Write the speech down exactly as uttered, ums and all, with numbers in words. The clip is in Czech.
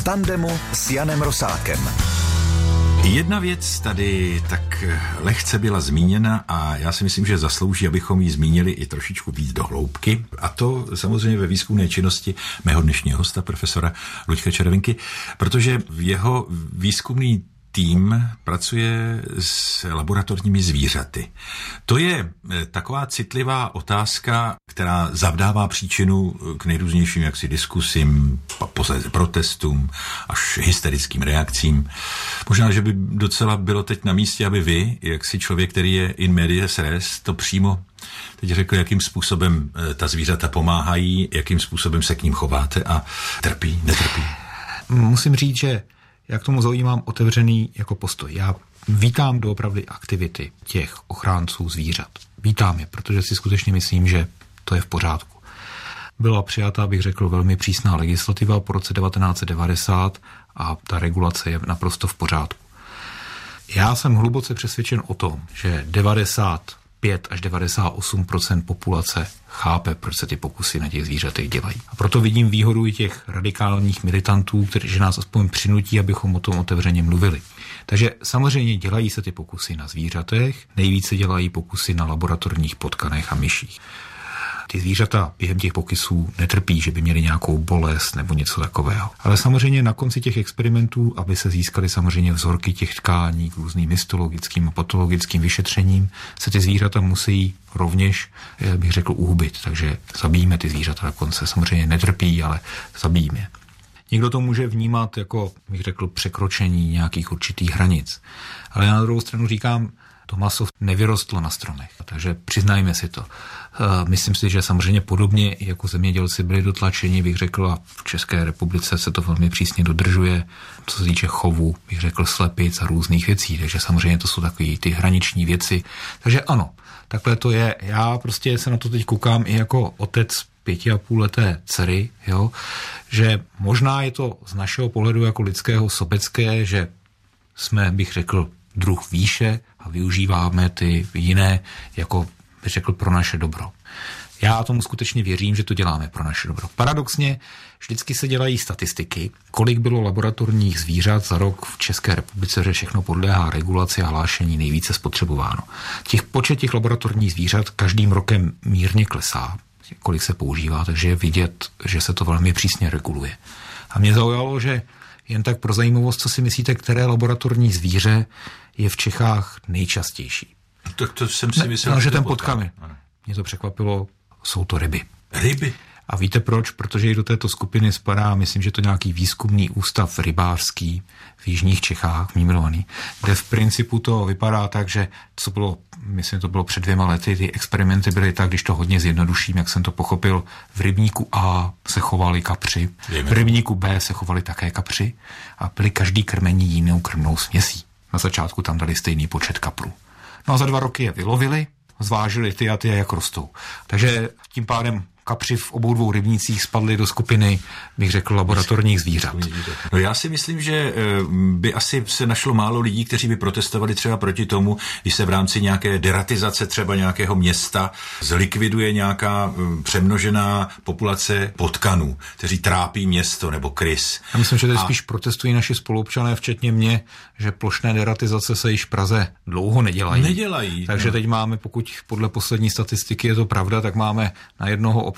tandemu s Janem Rosákem. Jedna věc tady tak lehce byla zmíněna a já si myslím, že zaslouží, abychom ji zmínili i trošičku víc do hloubky. A to samozřejmě ve výzkumné činnosti mého dnešního hosta, profesora Luďka Červinky, protože jeho výzkumný tým pracuje s laboratorními zvířaty. To je taková citlivá otázka, která zavdává příčinu k nejrůznějším jaksi diskusím, posléze protestům, až hysterickým reakcím. Možná, že by docela bylo teď na místě, aby vy, jaksi člověk, který je in medias res, to přímo teď řekl, jakým způsobem ta zvířata pomáhají, jakým způsobem se k ním chováte a trpí, netrpí. Musím říct, že já k tomu zaujímám otevřený jako postoj. Já vítám doopravdy aktivity těch ochránců zvířat. Vítám je, protože si skutečně myslím, že to je v pořádku. Byla přijata, bych řekl, velmi přísná legislativa po roce devatenáct set devadesát a ta regulace je naprosto v pořádku. Já jsem hluboce přesvědčen o tom, že devadesát pět až devadesát osm procent populace chápe, proč se ty pokusy na těch zvířatech dělají. A proto vidím výhodu i těch radikálních militantů, kteří nás aspoň přinutí, abychom o tom otevřeně mluvili. Takže samozřejmě dělají se ty pokusy na zvířatech, nejvíce dělají pokusy na laboratorních potkanech a myších. Ty zvířata během těch pokusů netrpí, že by měli nějakou bolest nebo něco takového. Ale samozřejmě na konci těch experimentů, aby se získaly samozřejmě vzorky těch tkání k různým histologickým a patologickým vyšetřením, se ty zvířata musí rovněž, bych řekl, uhubit. Takže zabijíme ty zvířata na konce. Samozřejmě netrpí, ale zabijíme. Někdo to může vnímat jako, bych řekl, překročení nějakých určitých hranic. Ale na druhou stranu říkám, to maso nevyrostlo na stromech, takže přiznajme si to. Myslím si, že samozřejmě podobně jako zemědělci byli dotlačeni, bych řekl, a v České republice se to velmi přísně dodržuje, co se týče chovu, bych řekl, slepic a různých věcí, takže samozřejmě to jsou takové ty hraniční věci. Takže ano, takhle to je. Já prostě se na to teď koukám i jako otec pěti a půl leté dcery, jo, že možná je to z našeho pohledu jako lidského sobecké, že jsme, bych řekl, druh výše a využíváme ty jiné, jako bych řekl, pro naše dobro. Já tomu skutečně věřím, že to děláme pro naše dobro. Paradoxně vždycky se dělají statistiky, kolik bylo laboratorních zvířat za rok v České republice, že všechno podléhá regulaci a hlášení, nejvíce spotřebováno. Těch počet těch laboratorních zvířat každým rokem mírně klesá, kolik se používá, takže je vidět, že se to velmi přísně reguluje. A mě zaujalo, že jen tak pro zajímavost, co si myslíte, které laboratorní zvíře je v Čechách nejčastější? Tak to jsem si myslel, ne, že ten potkaný. Mě to překvapilo, jsou to ryby. Ryby? A víte proč? Protože i do této skupiny spadá, myslím, že to nějaký výzkumný ústav rybářský v jižních Čechách, milovaný, kde v principu to vypadá tak, že co bylo, myslím, to bylo před dvěma lety, ty experimenty byly tak, když to hodně zjednoduším, jak jsem to pochopil, v rybníku A se chovali kapři, v rybníku B se chovali také kapři a byli každý krmení jinou krmnou směsí. Na začátku tam dali stejný počet kaprů. No a za dva roky je vylovili, zvážili ty a ty, jak rostou. Takže tím pádem kapři v obou dvou rybnících spadly do skupiny, bych řekl, laboratorních zvířat. No já si myslím, že by asi se našlo málo lidí, kteří by protestovali třeba proti tomu, když se v rámci nějaké deratizace třeba nějakého města zlikviduje nějaká přemnožená populace potkanů, kteří trápí město nebo krys. Já myslím, že tady a... spíš protestují naši spoluobčané, včetně mě, že plošné deratizace se již v Praze dlouho nedělají. Nedělají. Takže no. Teď máme, pokud podle poslední statistiky je to pravda, tak máme na jednoho občana